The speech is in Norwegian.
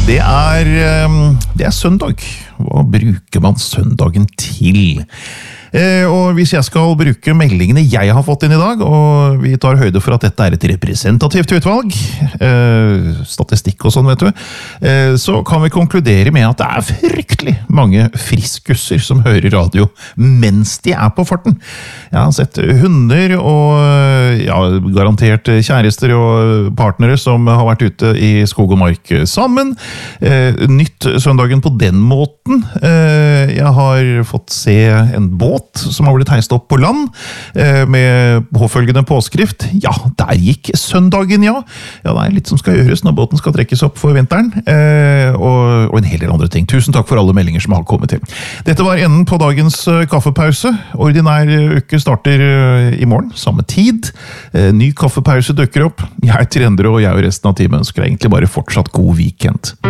Det er søndag. Hva bruker man søndagen til? Og hvis jeg skal bruke meldingene jeg har fått inn i dag, og vi tar høyde for at dette er et representativt utvalg, statistikk og sånn, vet du, så kan vi konkludere med at det er fryktelig mange friskusser som hører radio mens de er på farten. Jeg har sett hunder og garantert kjærester og partnere som har vært ute i skog og mark sammen. Nytt søndagen på den måten. Jeg har fått se en båt som har blitt heist opp på land, med påfølgende påskrift. Ja, der gikk søndagen, ja. Ja, det er litt som skal gjøres når båten skal trekkes opp for vinteren, og en hel del andre ting. Tusen takk for alle meldinger som har kommet til. Dette var enden på dagens kaffepause. Ordinær uke starter i morgen, samme tid. Ny kaffepause dukker opp. Jeg heter Endre, og jeg og resten av teamet ønsker egentlig bare fortsatt god weekend.